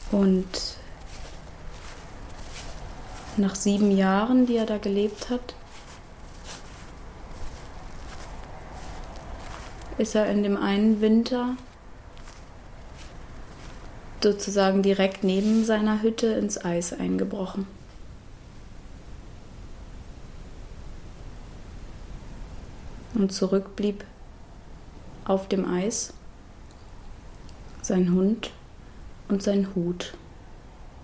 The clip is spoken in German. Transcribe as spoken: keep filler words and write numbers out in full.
Und nach sieben Jahren, die er da gelebt hat, ist er in dem einen Winter sozusagen direkt neben seiner Hütte ins Eis eingebrochen. Und zurück blieb auf dem Eis sein Hund und sein Hut.